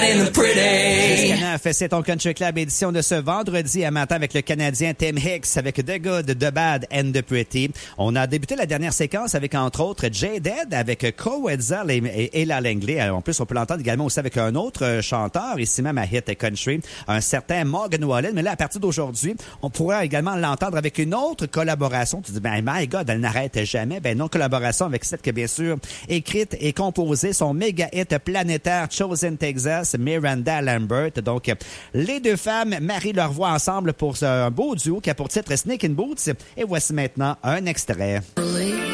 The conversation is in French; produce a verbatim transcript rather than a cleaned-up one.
bad and the pretty. Jusqu'à neuf, c'est ton Country Club édition de ce vendredi à matin avec le Canadien Tim Hicks avec The Good, The Bad and The Pretty. On a débuté la dernière séquence avec entre autres J-Dead avec Cole Wetzel et, et Ella Langley. En plus, on peut l'entendre également aussi avec un autre chanteur, ici même à Hit Country, un certain Morgan Wallen. Mais là, à partir d'aujourd'hui, on pourrait également l'entendre avec une autre collaboration. Tu dis, ben my God, elle n'arrête jamais. Ben non, collaboration avec celle que bien sûr écrite et composée son méga hit planétaire Chosen Texas, Miranda Lambert. Donc, les deux femmes marient leur voix ensemble pour un beau duo qui a pour titre Sneakin' Boots. Et voici maintenant un extrait. Really?